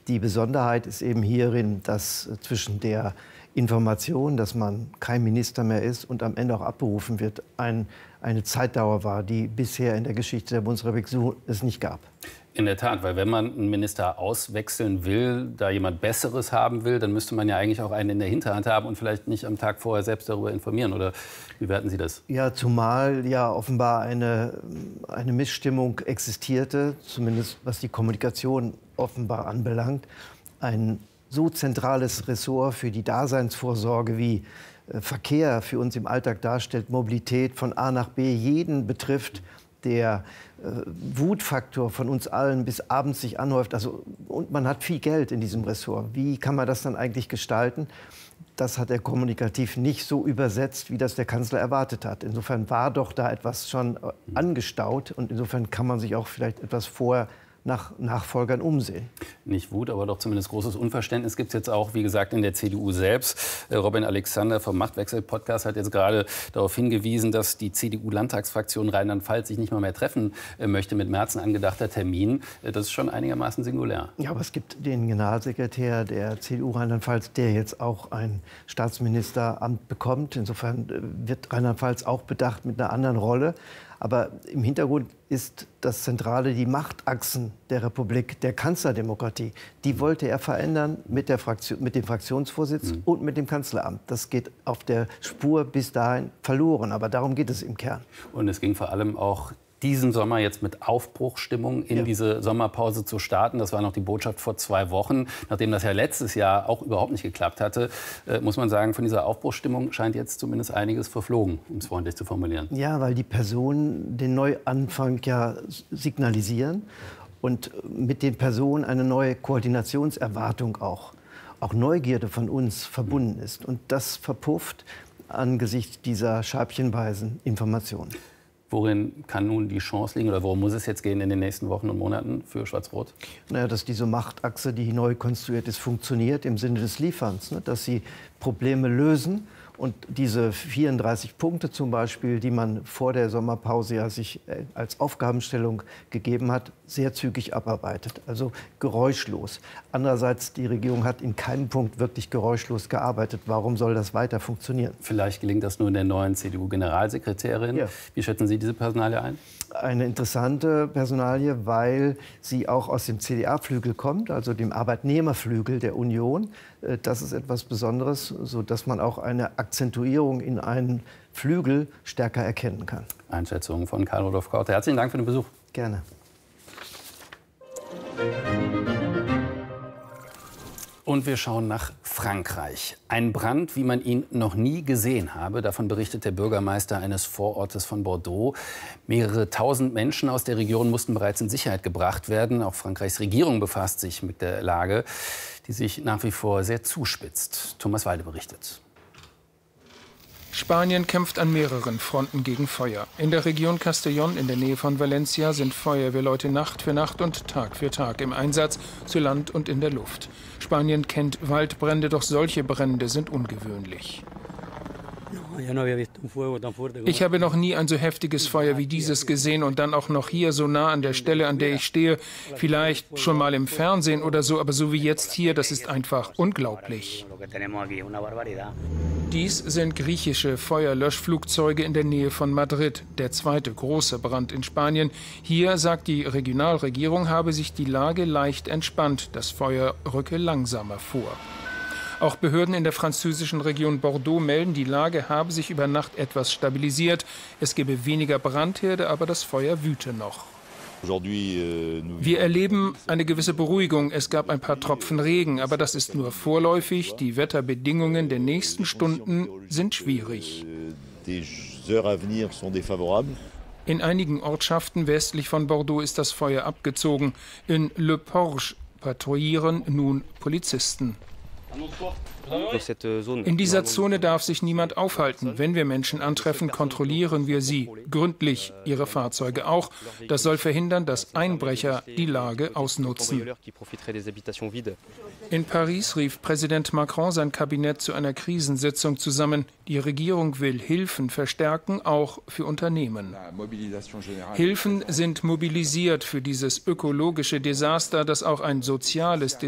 Die Besonderheit ist eben hierin, dass zwischen der Information, dass man kein Minister mehr ist und am Ende auch abberufen wird, eine Zeitdauer war, die bisher in der Geschichte der Bundesrepublik so es nicht gab. In der Tat, weil wenn man einen Minister auswechseln will, da jemand Besseres haben will, dann müsste man ja eigentlich auch einen in der Hinterhand haben und vielleicht nicht am Tag vorher selbst darüber informieren. Oder wie werten Sie das? Ja, zumal ja offenbar eine Missstimmung existierte, zumindest was die Kommunikation offenbar anbelangt. Ein so zentrales Ressort für die Daseinsvorsorge wie Verkehr für uns im Alltag darstellt, Mobilität von A nach B jeden betrifft, der Wutfaktor von uns allen bis abends sich anhäuft. Und man hat viel Geld in diesem Ressort. Wie kann man das dann eigentlich gestalten? Das hat er kommunikativ nicht so übersetzt, wie das der Kanzler erwartet hat. Insofern war doch da etwas schon angestaut. Und insofern kann man sich auch vielleicht etwas vorher nach Nachfolgern umsehen. Nicht Wut, aber doch zumindest großes Unverständnis gibt es jetzt auch, wie gesagt, in der CDU selbst. Robin Alexander vom Machtwechsel-Podcast hat jetzt gerade darauf hingewiesen, dass die CDU-Landtagsfraktion Rheinland-Pfalz sich nicht mal mehr treffen möchte mit Merz, ein angedachter Termin. Das ist schon einigermaßen singulär. Ja, aber es gibt den Generalsekretär der CDU Rheinland-Pfalz, der jetzt auch ein Staatsministeramt bekommt. Insofern wird Rheinland-Pfalz auch bedacht mit einer anderen Rolle. Aber im Hintergrund ist das Zentrale die Machtachsen der Republik, der Kanzlerdemokratie. Die wollte er verändern mit dem Fraktionsvorsitz und mit dem Kanzleramt. Das geht auf der Spur bis dahin verloren. Aber darum geht es im Kern. Und es ging vor allem auch diesen Sommer jetzt mit Aufbruchsstimmung in diese Sommerpause zu starten. Das war noch die Botschaft vor 2 Wochen. Nachdem das ja letztes Jahr auch überhaupt nicht geklappt hatte, muss man sagen, von dieser Aufbruchsstimmung scheint jetzt zumindest einiges verflogen, um es freundlich zu formulieren. Ja, weil die Personen den Neuanfang ja signalisieren und mit den Personen eine neue Koordinationserwartung auch Neugierde von uns verbunden ist. Und das verpufft angesichts dieser scheibchenweisen Informationen. Worin kann nun die Chance liegen oder worum muss es jetzt gehen in den nächsten Wochen und Monaten für Schwarz-Rot? Naja, dass diese Machtachse, die neu konstruiert ist, funktioniert im Sinne des Lieferns. Ne? Dass sie Probleme lösen und diese 34 Punkte zum Beispiel, die man vor der Sommerpause ja sich als Aufgabenstellung gegeben hat, sehr zügig abarbeitet. Also geräuschlos. Andererseits, die Regierung hat in keinem Punkt wirklich geräuschlos gearbeitet. Warum soll das weiter funktionieren? Vielleicht gelingt das nur in der neuen CDU-Generalsekretärin. Ja. Wie schätzen Sie diese Personalie ein? Eine interessante Personalie, weil sie auch aus dem CDA-Flügel kommt, also dem Arbeitnehmerflügel der Union. Das ist etwas Besonderes, sodass man auch eine Akzentuierung in einen Flügel stärker erkennen kann. Einschätzung von Karl-Rudolf Korte. Herzlichen Dank für den Besuch. Gerne. Und wir schauen nach Frankreich. Ein Brand, wie man ihn noch nie gesehen habe. Davon berichtet der Bürgermeister eines Vorortes von Bordeaux. Mehrere tausend Menschen aus der Region mussten bereits in Sicherheit gebracht werden. Auch Frankreichs Regierung befasst sich mit der Lage, die sich nach wie vor sehr zuspitzt. Thomas Walde berichtet. Spanien kämpft an mehreren Fronten gegen Feuer. In der Region Castellón in der Nähe von Valencia sind Feuerwehrleute Nacht für Nacht und Tag für Tag im Einsatz, zu Land und in der Luft. Spanien kennt Waldbrände, doch solche Brände sind ungewöhnlich. Ich habe noch nie ein so heftiges Feuer wie dieses gesehen und dann auch noch hier so nah an der Stelle, an der ich stehe. Vielleicht schon mal im Fernsehen oder so, aber so wie jetzt hier, das ist einfach unglaublich. Dies sind griechische Feuerlöschflugzeuge in der Nähe von Madrid, der zweite große Brand in Spanien. Hier, sagt die Regionalregierung, habe sich die Lage leicht entspannt. Das Feuer rücke langsamer vor. Auch Behörden in der französischen Region Bordeaux melden, die Lage habe sich über Nacht etwas stabilisiert. Es gebe weniger Brandherde, aber das Feuer wüte noch. Wir erleben eine gewisse Beruhigung. Es gab ein paar Tropfen Regen, aber das ist nur vorläufig. Die Wetterbedingungen der nächsten Stunden sind schwierig. In einigen Ortschaften westlich von Bordeaux ist das Feuer abgezogen. In Le Porge patrouillieren nun Polizisten. In dieser Zone darf sich niemand aufhalten. Wenn wir Menschen antreffen, kontrollieren wir sie gründlich, ihre Fahrzeuge auch. Das soll verhindern, dass Einbrecher die Lage ausnutzen. In Paris rief Präsident Macron sein Kabinett zu einer Krisensitzung zusammen. Die Regierung will Hilfen verstärken, auch für Unternehmen. Hilfen sind mobilisiert für dieses ökologische Desaster, das auch ein soziales